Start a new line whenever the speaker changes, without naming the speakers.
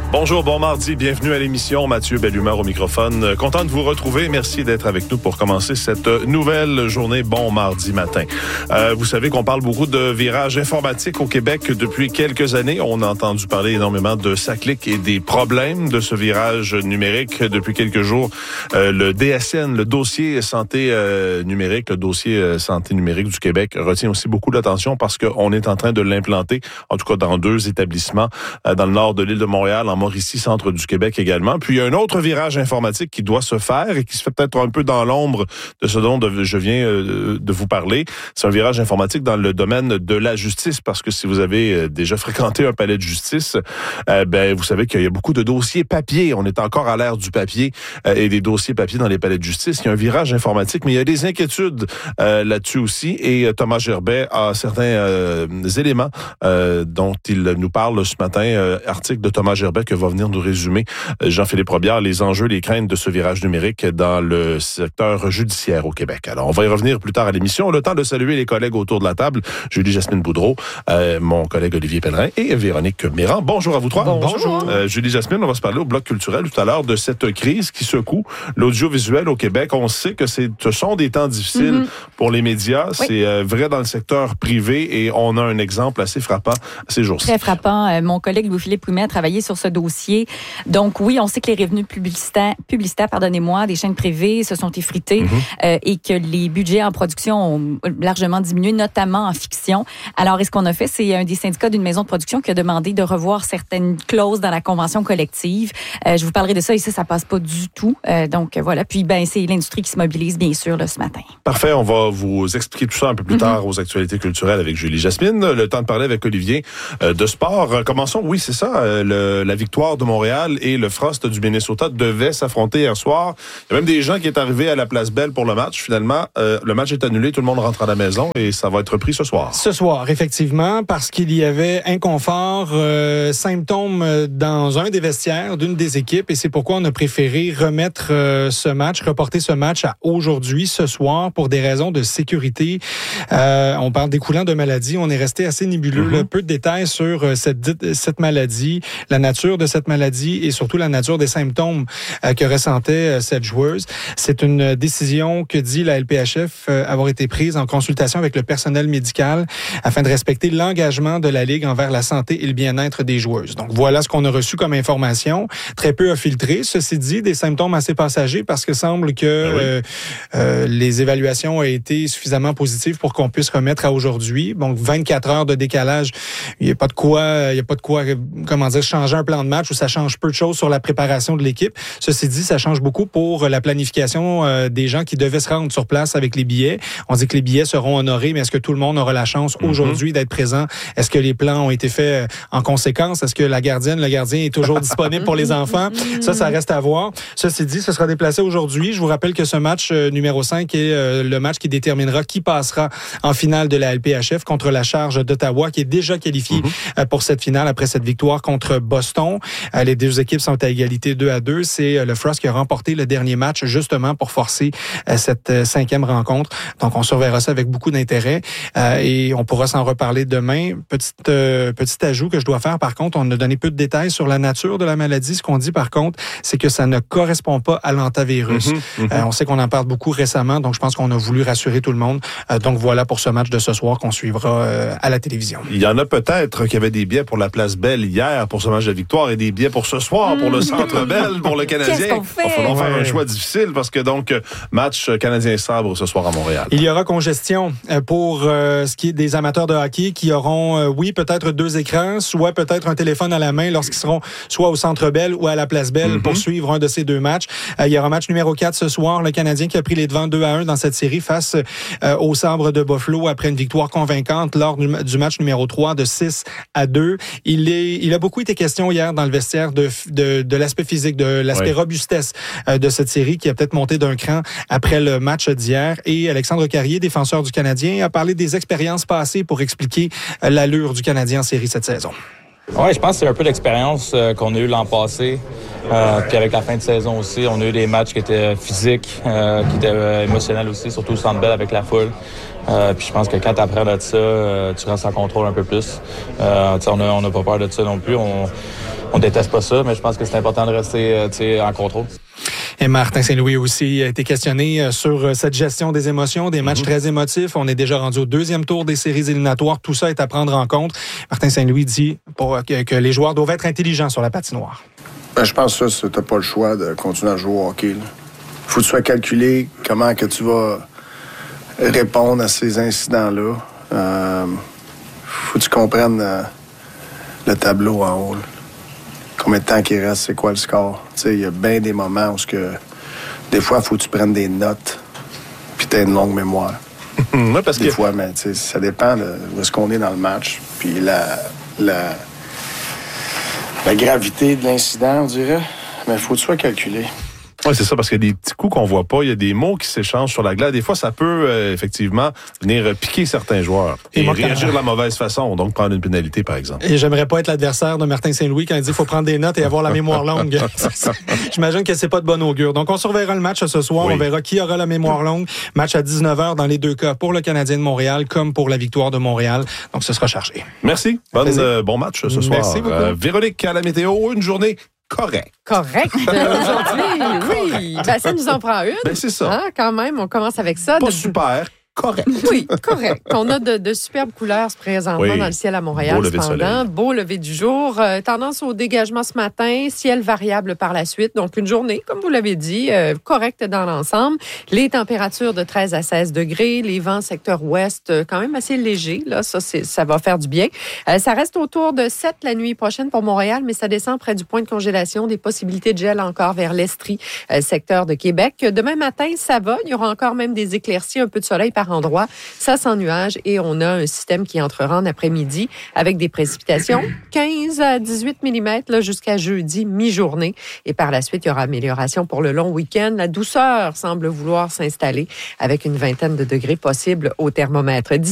Bonjour, bon mardi, bienvenue à l'émission. Mathieu Bellumeur au microphone. Content de vous retrouver. Merci d'être avec nous pour commencer cette nouvelle journée. Bon mardi matin. Vous savez qu'on parle beaucoup de virage informatique au Québec depuis quelques années. On a entendu parler énormément de SACLIC et des problèmes de ce virage numérique depuis quelques jours. Le DSN, le dossier santé numérique, le dossier santé numérique du Québec retient aussi beaucoup d'attention parce qu'on est en train de l'implanter, en tout cas dans 2 établissements, dans le nord de l'île de Montréal, en Mauricie, centre du Québec également. Puis il y a un autre virage informatique qui doit se faire et qui se fait peut-être un peu dans l'ombre de ce dont je viens de vous parler. C'est un virage informatique dans le domaine de la justice, parce que si vous avez déjà fréquenté un palais de justice, vous savez qu'il y a beaucoup de dossiers papier. On est encore à l'ère du papier et des dossiers papier dans les palais de justice. Il y a un virage informatique, mais il y a des inquiétudes là-dessus aussi. Et Thomas Gerbet a certains éléments dont il nous parle ce matin. Article de Thomas Gerbet que va venir nous résumer Jean-Philippe Robillard, les enjeux, les craintes de ce virage numérique dans le secteur judiciaire au Québec. Alors, on va y revenir plus tard à l'émission. Le temps de saluer les collègues autour de la table. Julie-Jasmine Boudreau, mon collègue Olivier Pellerin et Véronique Méran. Bonjour à vous trois.
Bonjour.
Julie-Jasmine, on va se parler au Bloc culturel tout à l'heure de cette crise qui secoue l'audiovisuel au Québec. On sait que ce sont des temps difficiles pour les médias. Oui. C'est vrai dans le secteur privé et on a un exemple assez frappant ces jours-ci.
Très frappant. Mon collègue Louis-Philippe Ouimet a travaillé sur ce dossier. Donc oui, on sait que les revenus publicitaires, des chaînes privées se sont effrités et que les budgets en production ont largement diminué, notamment en fiction. Alors, ce qu'on a fait, c'est un des syndicats d'une maison de production qui a demandé de revoir certaines clauses dans la convention collective. Je vous parlerai de ça ici, ça passe pas du tout. Donc voilà. Puis c'est l'industrie qui se mobilise, bien sûr, là, ce matin.
Parfait. On va vous expliquer tout ça un peu plus tard aux actualités culturelles avec Julie-Jasmine. Le temps de parler avec Olivier de sport. Commençons. Oui, c'est ça. La victoire de Montréal et le Frost du Minnesota devaient s'affronter hier soir. Il y a même des gens qui sont arrivés à la Place Belle pour le match. Finalement, le match est annulé, tout le monde rentre à la maison et ça va être repris ce soir.
Ce soir, effectivement, parce qu'il y avait inconfort, symptômes dans un des vestiaires d'une des équipes et c'est pourquoi on a préféré reporter ce match à aujourd'hui, ce soir, pour des raisons de sécurité. On parle découlant de maladie. On est resté assez nébuleux. Peu de détails sur cette maladie, la nature de cette maladie et surtout la nature des symptômes que ressentait cette joueuse. C'est une décision que dit la LPHF avoir été prise en consultation avec le personnel médical afin de respecter l'engagement de la Ligue envers la santé et le bien-être des joueuses. Donc voilà ce qu'on a reçu comme information. Très peu a filtré. Ceci dit, des symptômes assez passagers parce que semble que les évaluations ont été suffisamment positives pour qu'on puisse remettre à aujourd'hui. Donc 24 heures de décalage, il n'y a pas de quoi changer un plan de match où ça change peu de choses sur la préparation de l'équipe. Ceci dit, ça change beaucoup pour la planification des gens qui devaient se rendre sur place avec les billets. On dit que les billets seront honorés, mais est-ce que tout le monde aura la chance aujourd'hui d'être présent? Est-ce que les plans ont été faits en conséquence? Est-ce que le gardien est toujours disponible pour les enfants? Ça reste à voir. Ceci dit, ce sera déplacé aujourd'hui. Je vous rappelle que ce match numéro 5 est le match qui déterminera qui passera en finale de la LPHF contre la Charge d'Ottawa, qui est déjà qualifiée pour cette finale après cette victoire contre Boston. Les 2 équipes sont à égalité 2-2. C'est le Frost qui a remporté le dernier match justement pour forcer cette 5e rencontre. Donc, on surveillera ça avec beaucoup d'intérêt et on pourra s'en reparler demain. Petit ajout que je dois faire, par contre, on a donné peu de détails sur la nature de la maladie. Ce qu'on dit, par contre, c'est que ça ne correspond pas à l'hantavirus. On sait qu'on en parle beaucoup récemment, donc je pense qu'on a voulu rassurer tout le monde. Donc, voilà pour ce match de ce soir qu'on suivra à la télévision.
Il y en a peut-être qui avaient des billets pour la Place Belle hier pour ce match de victoire et des billets pour ce soir pour le Centre Bell, pour le Canadien.
Qu'est-ce qu'on fait?
Il va falloir faire un choix difficile parce que donc, match Canadien-Sabre ce soir à Montréal.
Il y aura congestion pour ce qui est des amateurs de hockey qui auront, peut-être 2 écrans, soit peut-être un téléphone à la main lorsqu'ils seront soit au Centre Bell ou à la Place Bell pour suivre un de ces 2 matchs. Il y aura match numéro 4 ce soir. Le Canadien qui a pris les devants 2-1 dans cette série face au Sabre de Buffalo après une victoire convaincante lors du match numéro 3 de 6-2. Il a beaucoup été question hier dans le vestiaire de l'aspect physique, de l'aspect robustesse de cette série qui a peut-être monté d'un cran après le match d'hier. Et Alexandre Carrier, défenseur du Canadien, a parlé des expériences passées pour expliquer l'allure du Canadien en série cette saison.
Oui, je pense que c'est un peu l'expérience qu'on a eue l'an passé. Puis avec la fin de saison aussi, on a eu des matchs qui étaient physiques, qui étaient émotionnels aussi, surtout au Centre Bell avec la foule. Puis je pense que quand tu apprends de ça, tu restes en contrôle un peu plus. On n'a pas peur de ça non plus. On déteste pas ça, mais je pense que c'est important de rester en contrôle.
Et Martin Saint-Louis aussi a été questionné sur cette gestion des émotions, des matchs très émotifs. On est déjà rendu au 2e tour des séries éliminatoires. Tout ça est à prendre en compte. Martin Saint-Louis dit que les joueurs doivent être intelligents sur la patinoire.
Je pense que ça, t'as pas le choix de continuer à jouer au hockey. Faut que tu sois calculé comment que tu vas répondre à ces incidents-là. Faut que tu comprennes le tableau en haut. Là. Combien de temps qu'il reste, c'est quoi le score. Il y a bien des moments où des fois, il faut que tu prennes des notes puis tu as une longue mémoire.
Oui, parce
des fois, mais ça dépend de où est-ce qu'on est dans le match. Puis la gravité de l'incident, on dirait. Mais il faut que tu sois calculé.
Oui, c'est ça, parce qu'il y a des petits coups qu'on voit pas. Il y a des mots qui s'échangent sur la glace. Des fois, ça peut effectivement venir piquer certains joueurs et réagir de la mauvaise façon, donc prendre une pénalité, par exemple.
Et j'aimerais pas être l'adversaire de Martin Saint-Louis quand il dit qu'il faut prendre des notes et avoir la mémoire longue. J'imagine que c'est pas de bon augure. Donc, on surveillera le match ce soir. Oui. On verra qui aura la mémoire longue. Match à 19h dans les deux cas pour le Canadien de Montréal comme pour la Victoire de Montréal. Donc, ce sera chargé.
Merci. Bon match ce soir.
Merci beaucoup.
Véronique, à la météo, une journée correct.
Correct. Aujourd'hui, oui. Ça nous en prend une.
Ben, c'est ça.
Quand même, on commence avec ça.
Pas super. Correct.
Oui, correct. On a de superbes couleurs présentement dans le ciel à Montréal. Beau lever du jour. Tendance au dégagement ce matin. Ciel variable par la suite. Donc, une journée, comme vous l'avez dit, correcte dans l'ensemble. Les températures de 13 à 16 degrés. Les vents secteur ouest, quand même assez légers. Là, ça va faire du bien. Ça reste autour de 7 la nuit prochaine pour Montréal, mais ça descend près du point de congélation. Des possibilités de gel encore vers l'Estrie, secteur de Québec. Demain matin, ça va. Il y aura encore même des éclaircies, un peu de soleil par endroit. Ça sans nuages et on a un système qui entrera en après-midi avec des précipitations 15 à 18 mm là, jusqu'à jeudi mi-journée. Et par la suite, il y aura amélioration pour le long week-end. La douceur semble vouloir s'installer avec une vingtaine de degrés possibles au thermomètre.